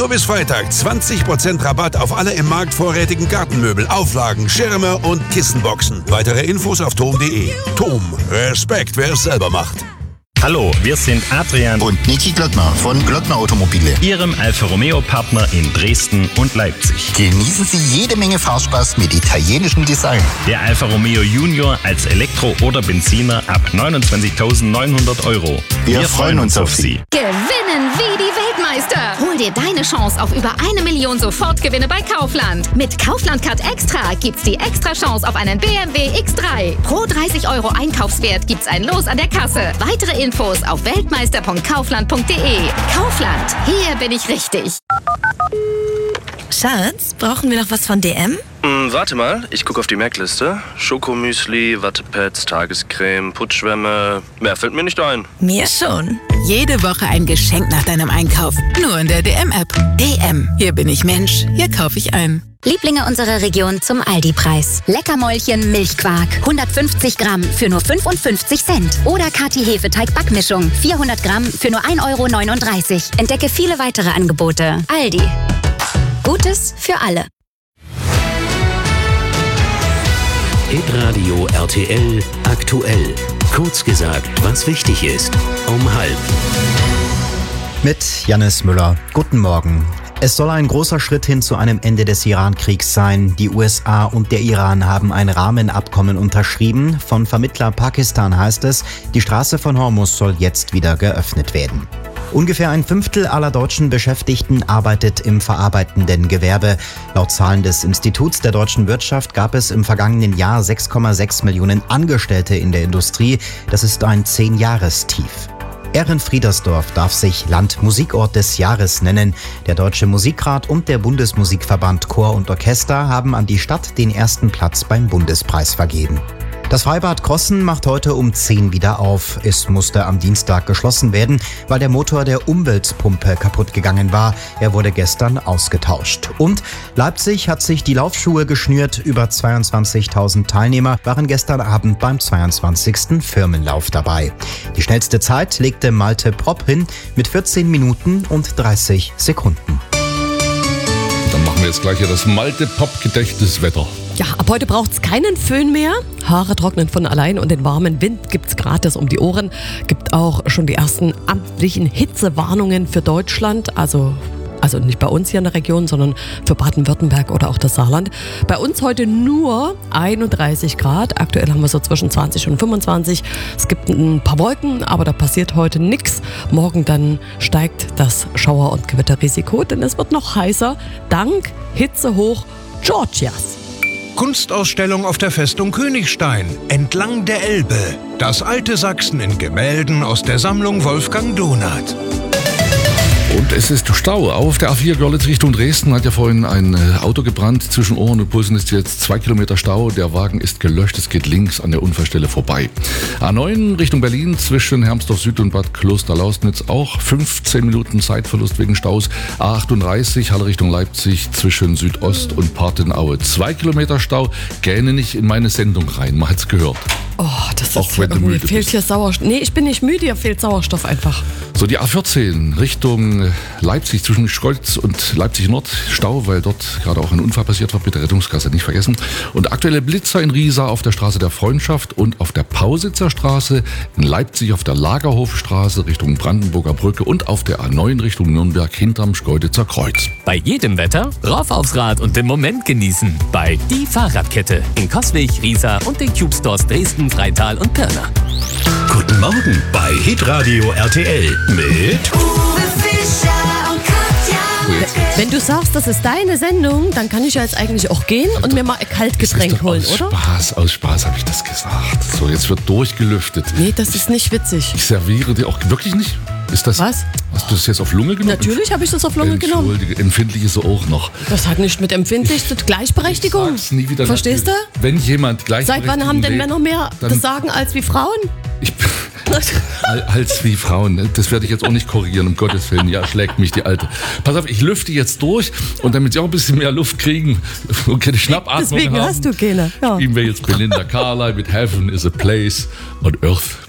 Nur bis Freitag 20% Rabatt auf alle im Markt vorrätigen Gartenmöbel, Auflagen, Schirme und Kissenboxen. Weitere Infos auf tom.de. Tom, Respekt, wer es selber macht. Hallo, wir sind Adrian und Niki Glöckner von Glöckner Automobile, Ihrem Alfa Romeo Partner in Dresden und Leipzig. Genießen Sie jede Menge Fahrspaß mit italienischem Design. Der Alfa Romeo Junior als Elektro- oder Benziner ab 29.900 €. Wir freuen uns auf Sie. Gewinnen wie die Weltmeister. Hol dir deine Chance auf über 1 Million Sofortgewinne bei Kaufland. Mit Kaufland Card Extra gibt's die extra Chance auf einen BMW X3. Pro 30 € Einkaufswert gibt's ein Los an der Kasse. Weitere Infos auf weltmeister.kaufland.de. Kaufland, hier bin ich richtig. Schatz, brauchen wir noch was von DM? Warte mal, ich gucke auf die Merkliste. Schokomüsli, Wattepads, Tagescreme, Putzschwämme. Mehr fällt mir nicht ein. Mir schon. Jede Woche ein Geschenk nach deinem Einkauf. Nur in der DM-App. DM. Hier bin ich Mensch. Hier kaufe ich ein. Lieblinge unserer Region zum Aldi-Preis. Leckermäulchen Milchquark. 150 Gramm für nur 55 Cent. Oder Kati Hefeteig-Backmischung. 400 Gramm für nur 1,39 €. Entdecke viele weitere Angebote. Aldi. Gutes für alle. Hitradio RTL aktuell. Kurz gesagt, was wichtig ist. Um 12:30. Mit Jannis Müller. Guten Morgen. Es soll ein großer Schritt hin zu einem Ende des Iran-Kriegs sein. Die USA und der Iran haben ein Rahmenabkommen unterschrieben. Von Vermittler Pakistan heißt es, die Straße von Hormuz soll jetzt wieder geöffnet werden. Ungefähr 1/5 aller deutschen Beschäftigten arbeitet im verarbeitenden Gewerbe. Laut Zahlen des Instituts der deutschen Wirtschaft gab es im vergangenen Jahr 6,6 Millionen Angestellte in der Industrie. Das ist ein 10-Jahrestief. Ehrenfriedersdorf darf sich Landmusikort des Jahres nennen. Der Deutsche Musikrat und der Bundesmusikverband Chor und Orchester haben an die Stadt den ersten Platz beim Bundespreis vergeben. Das Freibad Crossen macht heute um 10 wieder auf. Es musste am Dienstag geschlossen werden, weil der Motor der Umweltpumpe kaputt gegangen war. Er wurde gestern ausgetauscht. Und Leipzig hat sich die Laufschuhe geschnürt. Über 22.000 Teilnehmer waren gestern Abend beim 22. Firmenlauf dabei. Die schnellste Zeit legte Malte Propp hin mit 14 Minuten und 30 Sekunden. Dann machen wir jetzt gleich hier das Malte-Pop-Gedächtniswetter. Ja, ab heute braucht es keinen Föhn mehr. Haare trocknen von allein und den warmen Wind gibt es gratis um die Ohren. Gibt auch schon die ersten amtlichen Hitzewarnungen für Deutschland. Also nicht bei uns hier in der Region, sondern für Baden-Württemberg oder auch das Saarland. Bei uns heute nur 31 Grad. Aktuell haben wir so zwischen 20 und 25. Es gibt ein paar Wolken, aber da passiert heute nichts. Morgen dann steigt das Schauer- und Gewitterrisiko, denn es wird noch heißer dank Hitzehoch Georgias. Kunstausstellung auf der Festung Königstein, entlang der Elbe. Das alte Sachsen in Gemälden aus der Sammlung Wolfgang Donath. Und es ist Stau auf der A4 Görlitz Richtung Dresden. Hat ja vorhin ein Auto gebrannt. Zwischen Ohren und Pulsen ist jetzt 2 Kilometer Stau. Der Wagen ist gelöscht. Es geht links an der Unfallstelle vorbei. A9 Richtung Berlin zwischen Hermsdorf Süd und Bad Klosterlausnitz auch 15 Minuten Zeitverlust wegen Staus. A38 Halle Richtung Leipzig zwischen Südost und Partenaue. 2 Kilometer Stau. Gähne nicht in meine Sendung rein. Man hat's gehört. Oh, das ist auch wenn du müde fehlt bist. Hier Sauerstoff. Nee, ich bin nicht müde, hier fehlt Sauerstoff einfach. So, die A14 Richtung Leipzig zwischen Schkeuditz und Leipzig Nord. Stau, weil dort gerade auch ein Unfall passiert war. Bitte Rettungskasse nicht vergessen. Und aktuelle Blitzer in Riesa auf der Straße der Freundschaft und auf der Pausitzer Straße. In Leipzig auf der Lagerhofstraße Richtung Brandenburger Brücke und auf der A9 Richtung Nürnberg hinterm Schkeuditzer Kreuz. Bei jedem Wetter rauf aufs Rad und den Moment genießen. Bei Die Fahrradkette in Coswig, Riesa und den Cube Stores Dresden, Freital und Pirna. Guten Morgen bei Hitradio RTL mit Uwe Fischer und Katja. Wenn du sagst, das ist deine Sendung, dann kann ich ja jetzt eigentlich auch gehen und mir mal ein Kaltgetränk holen, oder? Aus Spaß habe ich das gesagt. So, jetzt wird durchgelüftet. Nee, das ist nicht witzig. Ich serviere dir auch wirklich nicht. Ist das, was? Hast du das jetzt auf Lunge genommen? Natürlich habe ich das auf Lunge genommen. Entschuldige, empfindlich ist er auch noch. Das hat nicht mit empfindlich zu tun. Gleichberechtigung. Ich sag's nie wieder. Verstehst du? Wenn jemand Gleichberechtigung Seit wann haben denn Männer mehr das Sagen als wie Frauen? Als wie Frauen. Das werde ich jetzt auch nicht korrigieren, um Gottes Willen. Ja, schlägt mich die Alte. Pass auf, ich lüfte jetzt durch und damit sie auch ein bisschen mehr Luft kriegen und keine Schnappatmung Deswegen haben. hast du keine. Ja. Spielen wir jetzt Belinda Carlisle mit Heaven is a Place on Earth